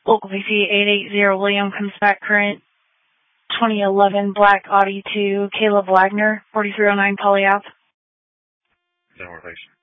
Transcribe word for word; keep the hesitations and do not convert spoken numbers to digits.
Local V C eight eight zero William comes back current. twenty eleven Black Audi two Caleb Wagner, forty-three oh nine Polyap. No relation.